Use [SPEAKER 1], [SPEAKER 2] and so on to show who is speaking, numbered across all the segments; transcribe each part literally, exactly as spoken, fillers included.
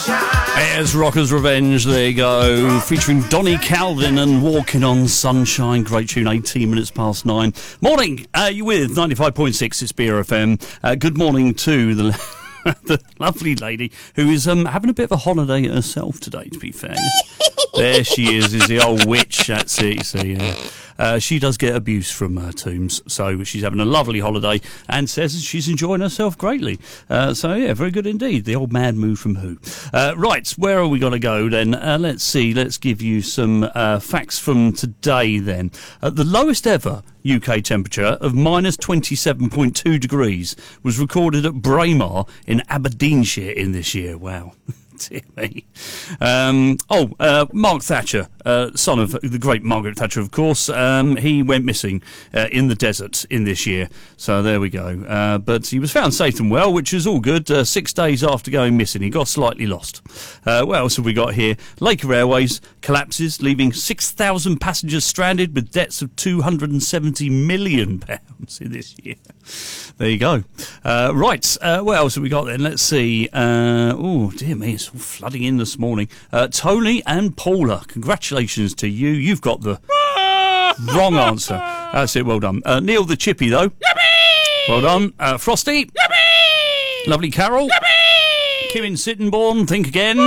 [SPEAKER 1] There's Rocker's Revenge, there you go, featuring Donny Calvin and Walking on Sunshine. Great tune, eighteen minutes past nine. Morning, uh, you with ninety-five point six, it's B R F M. Uh, good morning to the the lovely lady who is um, having a bit of a holiday herself today, to be fair. There she is, is the old witch, that's it, you see, yeah. Uh, she does get abuse from uh, Tombs, so she's having a lovely holiday and says she's enjoying herself greatly. Uh, so, yeah, very good indeed. The old mad move from who? Uh, right, where are we going to go then? Uh, let's see, let's give you some uh, facts from today then. Uh, the lowest ever U K temperature of minus twenty-seven point two degrees was recorded at Braemar in Aberdeenshire in this year. Wow. Dear me. Um, oh, uh, Mark Thatcher, uh, son of the great Margaret Thatcher, of course. Um, he went missing uh, in the desert in this year. So there we go. Uh, but he was found safe and well, which is all good. Uh, six days after going missing, he got slightly lost. Uh, what else have we got here? Laker Airways collapses, leaving six thousand passengers stranded with debts of two hundred seventy million pounds in this year. There you go. Uh, right, uh, what else have we got then? Let's see. Uh, oh, dear me, it's all flooding in this morning. Uh, Tony and Paula, congratulations to you. You've got the wrong answer. That's it, well done. Uh, Neil the Chippy, though. Yippee! Well done. Uh, Frosty. Yippee! Lovely Carol. Yippee! Kim in Sittingbourne, think again.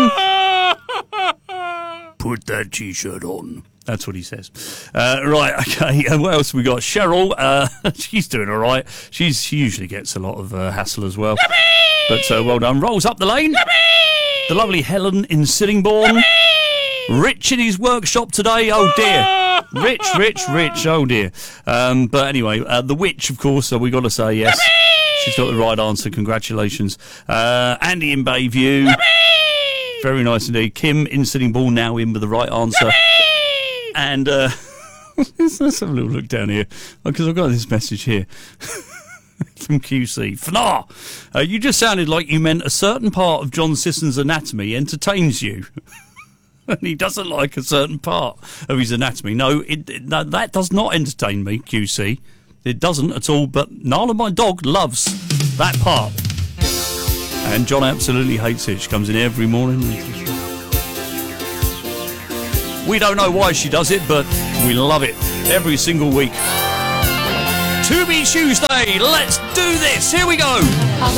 [SPEAKER 1] Put that T-shirt on. That's what he says. Uh, right, okay. And what else have we got? Cheryl, uh, she's doing all right. She's, she usually gets a lot of uh, hassle as well. Yippee! But uh, well done. Rolls up the lane. Yippee! The lovely Helen in Sittingbourne. Yippee! Rich in his workshop today. Oh, dear. Rich, Rich, Rich. Oh, dear. Um, but anyway, uh, the witch, of course, so we got to say yes. Yippee! She's got the right answer. Congratulations. Uh, Andy in Bayview. Yippee! Very nice indeed. Kim in Sittingbourne now in with the right answer. Yippee! And uh, let's have a little look down here, because I've got this message here from Q C. Fnar, uh, you just sounded like you meant a certain part of John Sisson's anatomy entertains you. And he doesn't like a certain part of his anatomy. No, it, it, no, that does not entertain me, Q C. It doesn't at all, but Nala, my dog, loves that part. And John absolutely hates it. She comes in every morning. We don't know why she does it, but we love it every single week. To Be Tuesday, let's do this. Here we go.